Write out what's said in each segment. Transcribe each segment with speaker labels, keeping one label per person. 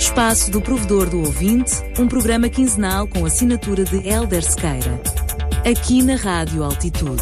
Speaker 1: Espaço do Provedor do Ouvinte, um programa quinzenal com assinatura de Hélder Sequeira. Aqui na Rádio Altitude.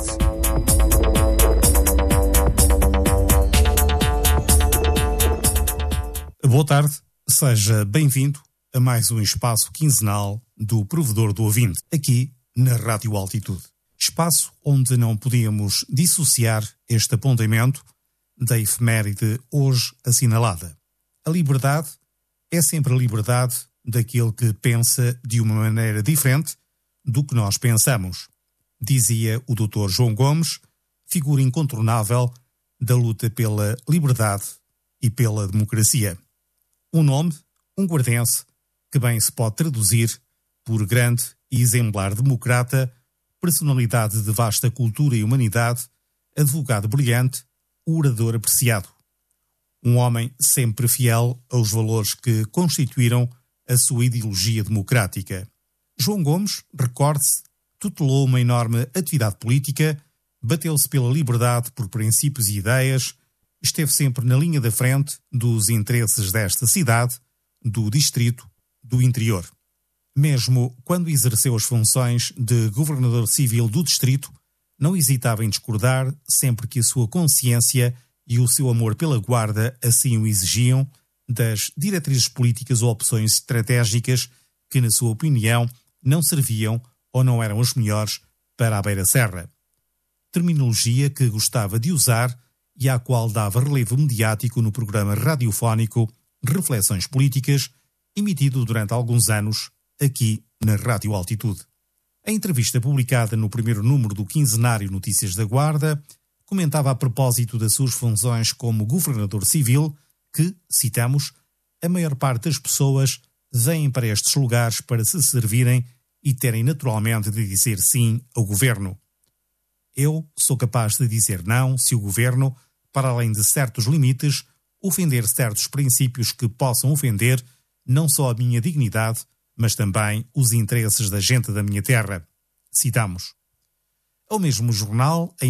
Speaker 2: Boa tarde, seja bem-vindo a mais um espaço quinzenal do Provedor do Ouvinte, aqui na Rádio Altitude. Espaço onde não podíamos dissociar este apontamento da efeméride hoje assinalada. A liberdade é sempre a liberdade daquele que pensa de uma maneira diferente do que nós pensamos, dizia o Dr. João Gomes, figura incontornável da luta pela liberdade e pela democracia. Um nome, um guardense, que bem se pode traduzir por grande e exemplar democrata, personalidade de vasta cultura e humanidade, advogado brilhante, orador apreciado. Um homem sempre fiel aos valores que constituíram a sua ideologia democrática. João Gomes, recorde-se, tutelou uma enorme atividade política, bateu-se pela liberdade por princípios e ideias, esteve sempre na linha da frente dos interesses desta cidade, do distrito, do interior. Mesmo quando exerceu as funções de governador civil do distrito, não hesitava em discordar sempre que a sua consciência e o seu amor pela guarda assim o exigiam, das diretrizes políticas ou opções estratégicas que, na sua opinião, não serviam ou não eram as melhores para a Beira Serra. Terminologia que gostava de usar e à qual dava relevo mediático no programa radiofónico Reflexões Políticas, emitido durante alguns anos aqui na Rádio Altitude. A entrevista publicada no primeiro número do quinzenário Notícias da Guarda comentava a propósito das suas funções como governador civil que, citamos, a maior parte das pessoas vêm para estes lugares para se servirem e terem naturalmente de dizer sim ao governo. Eu sou capaz de dizer não se o governo, para além de certos limites, ofender certos princípios que possam ofender não só a minha dignidade, mas também os interesses da gente da minha terra. Citamos. Ao mesmo jornal, em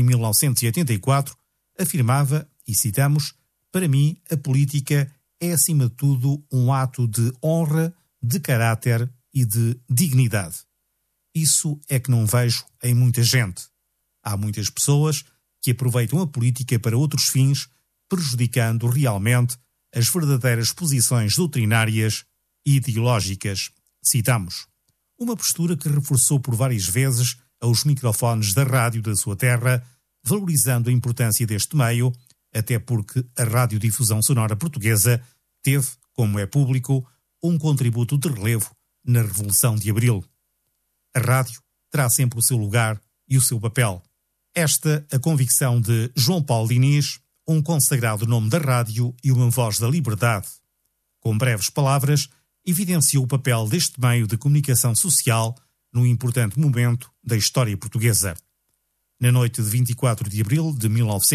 Speaker 2: 1984, afirmava, e citamos, para mim, a política é acima de tudo um ato de honra, de caráter e de dignidade. Isso é que não vejo em muita gente. Há muitas pessoas que aproveitam a política para outros fins, prejudicando realmente as verdadeiras posições doutrinárias e ideológicas. Citamos. Uma postura que reforçou por várias vezes aos microfones da rádio da sua terra, valorizando a importância deste meio, até porque a radiodifusão sonora portuguesa teve, como é público, um contributo de relevo na Revolução de Abril. A rádio terá sempre o seu lugar e o seu papel. Esta a convicção de João Paulo Diniz, um consagrado nome da rádio e uma voz da liberdade. Com breves palavras, evidenciou o papel deste meio de comunicação social num importante momento da história portuguesa. Na noite de 24 de abril de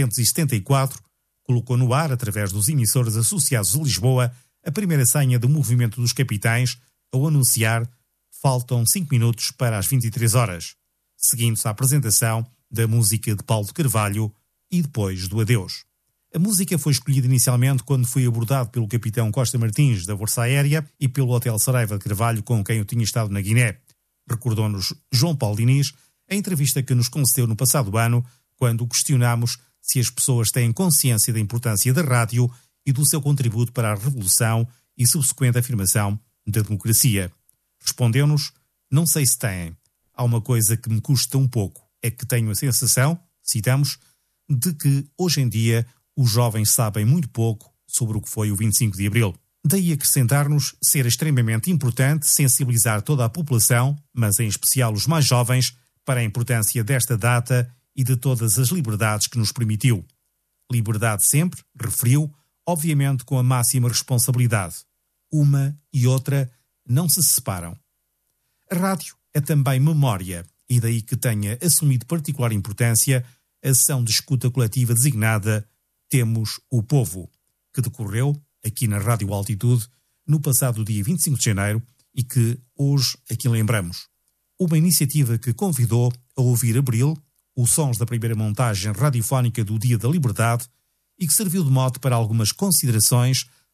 Speaker 2: 1974, colocou no ar, através dos emissores associados de Lisboa, a primeira senha do Movimento dos Capitães, ao anunciar faltam 5 minutos para as 23 horas, seguindo-se a apresentação da música de Paulo de Carvalho e depois do adeus. A música foi escolhida inicialmente quando foi abordado pelo capitão Costa Martins, da Força Aérea, e pelo Hotel Saraiva de Carvalho, com quem eu tinha estado na Guiné. Recordou-nos João Paulo Diniz a entrevista que nos concedeu no passado ano, quando questionámos se as pessoas têm consciência da importância da rádio e do seu contributo para a revolução e subsequente afirmação da democracia. Respondeu-nos, não sei se têm. Há uma coisa que me custa um pouco, é que tenho a sensação, citamos, de que hoje em dia os jovens sabem muito pouco sobre o que foi o 25 de Abril. Daí acrescentar-nos ser extremamente importante sensibilizar toda a população, mas em especial os mais jovens, para a importância desta data e de todas as liberdades que nos permitiu. Liberdade sempre, referiu, obviamente com a máxima responsabilidade. Uma e outra não se separam. A rádio é também memória, e daí que tenha assumido particular importância a sessão de escuta coletiva designada Temos o Povo, que decorreu aqui na Rádio Altitude no passado dia 25 de janeiro e que hoje aqui lembramos. Uma iniciativa que convidou a ouvir Abril, os sons da primeira montagem radiofónica do Dia da Liberdade e que serviu de mote para algumas considerações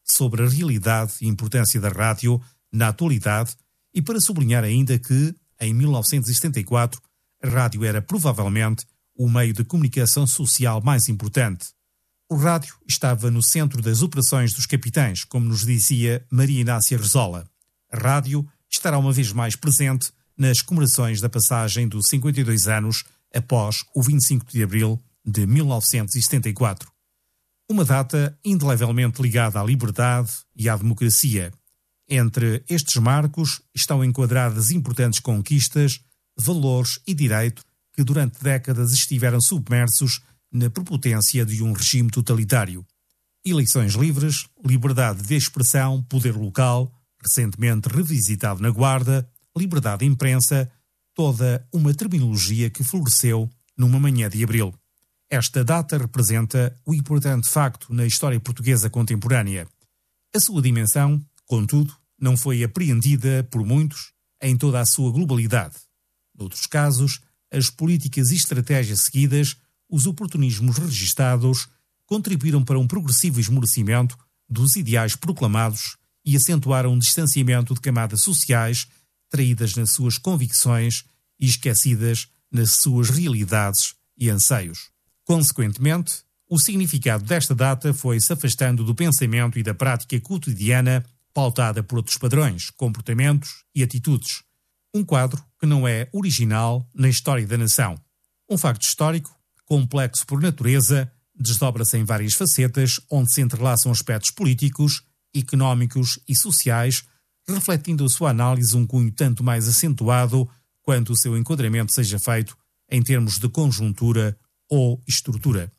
Speaker 2: sobre a realidade e importância da rádio na atualidade e para sublinhar ainda que, em 1974, a rádio era provavelmente o meio de comunicação social mais importante. O rádio estava no centro das operações dos capitães, como nos dizia Maria Inácia Rezola. A rádio estará uma vez mais presente nas comemorações da passagem dos 52 anos após o 25 de abril de 1974. Uma data indelevelmente ligada à liberdade e à democracia. Entre estes marcos estão enquadradas importantes conquistas, valores e direito que durante décadas estiveram submersos na prepotência de um regime totalitário. Eleições livres, liberdade de expressão, poder local, recentemente revisitado na Guarda, liberdade de imprensa, toda uma terminologia que floresceu numa manhã de abril. Esta data representa o importante facto na história portuguesa contemporânea. A sua dimensão, contudo, não foi apreendida por muitos em toda a sua globalidade. Noutros casos, as políticas e estratégias seguidas, os oportunismos registados, contribuíram para um progressivo esmorecimento dos ideais proclamados e acentuaram um distanciamento de camadas sociais traídas nas suas convicções e esquecidas nas suas realidades e anseios. Consequentemente, o significado desta data foi se afastando do pensamento e da prática cotidiana pautada por outros padrões, comportamentos e atitudes. Um quadro que não é original na história da nação. Um facto histórico, complexo por natureza, desdobra-se em várias facetas onde se entrelaçam aspectos políticos, económicos e sociais, refletindo a sua análise um cunho tanto mais acentuado quanto o seu enquadramento seja feito em termos de conjuntura ou estrutura.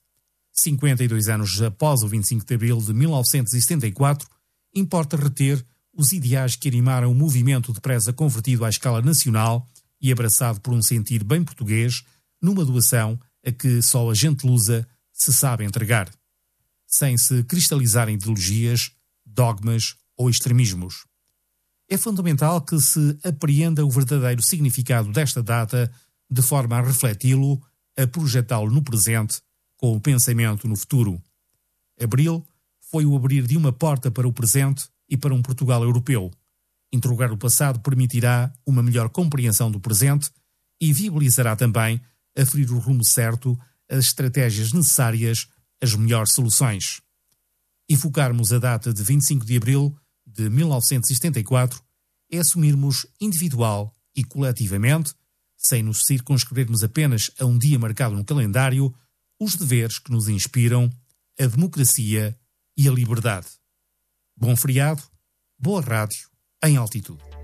Speaker 2: 52 anos após o 25 de abril de 1974, importa reter os ideais que animaram o movimento depressa convertido à escala nacional e abraçado por um sentir bem português, numa doação a que só a gente lusa se sabe entregar, sem se cristalizar em ideologias, dogmas ou extremismos. É fundamental que se apreenda o verdadeiro significado desta data de forma a refleti-lo, a projetá-lo no presente, com o pensamento no futuro. Abril foi o abrir de uma porta para o presente e para um Portugal europeu. Interrogar o passado permitirá uma melhor compreensão do presente e viabilizará também aferir o rumo certo, as estratégias necessárias, as melhores soluções. Enfocarmos a data de 25 de abril de 1974 é assumirmos individual e coletivamente, sem nos circunscrevermos apenas a um dia marcado no calendário, os deveres que nos inspiram, a democracia e a liberdade. Bom feriado, boa rádio, em altitude.